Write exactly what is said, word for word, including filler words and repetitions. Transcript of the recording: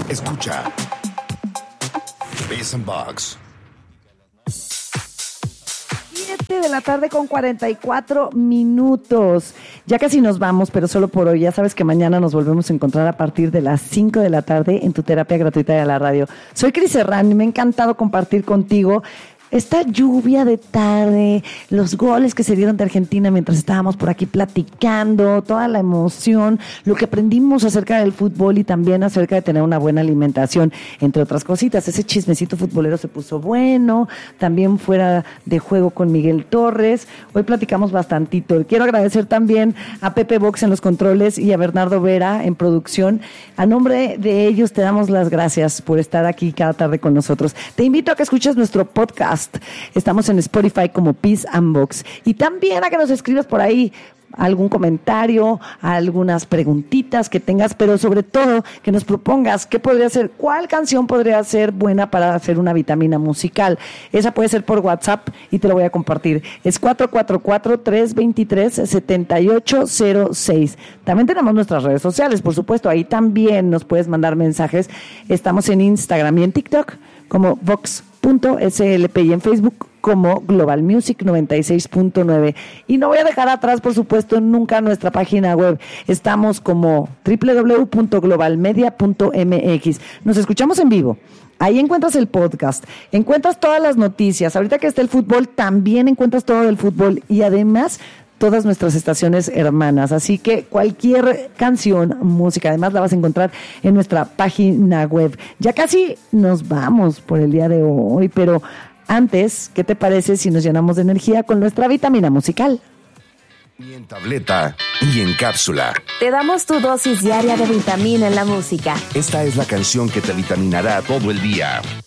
Escucha Bass and Box. siete de la tarde con cuarenta y cuatro minutos. Ya casi nos vamos, pero solo por hoy. Ya sabes que mañana nos volvemos a encontrar a partir de las cinco de la tarde en tu terapia gratuita de la radio. Soy Cris Serrán y me ha encantado compartir contigo esta lluvia de tarde, los goles que se dieron de Argentina mientras estábamos por aquí platicando, toda la emoción, lo que aprendimos acerca del fútbol y también acerca de tener una buena alimentación, entre otras cositas. Ese chismecito futbolero se puso bueno, también fuera de juego con Miguel Torres. Hoy platicamos bastantito. Quiero agradecer también a Pepe Box en los controles y a Bernardo Vera en producción. A nombre de ellos te damos las gracias por estar aquí cada tarde con nosotros. Te invito a que escuches nuestro podcast. Estamos en Spotify como Peace and Box. Y también a que nos escribas por ahí algún comentario, algunas preguntitas que tengas, pero sobre todo que nos propongas qué podría ser, cuál canción podría ser buena para hacer una vitamina musical. Esa puede ser por WhatsApp y te lo voy a compartir. Es cuatro cuatro cuatro, tres dos tres, siete ocho cero seis. También tenemos nuestras redes sociales, por supuesto, ahí también nos puedes mandar mensajes. Estamos en Instagram y en TikTok como Vox punto S L P y en Facebook como Global Music noventa y seis punto nueve. Y no voy a dejar atrás, por supuesto, nunca nuestra página web. Estamos como doble u doble u doble u punto global media punto m x. Nos escuchamos en vivo. Ahí encuentras el podcast, encuentras todas las noticias. Ahorita que está el fútbol, también encuentras todo del fútbol y además todas nuestras estaciones hermanas. Así que cualquier canción, música, además la vas a encontrar en nuestra página web. Ya casi nos vamos por el día de hoy, pero antes, ¿qué te parece si nos llenamos de energía con nuestra vitamina musical? Ni en tableta, ni en cápsula. Te damos tu dosis diaria de vitamina en la música. Esta es la canción que te vitaminará todo el día.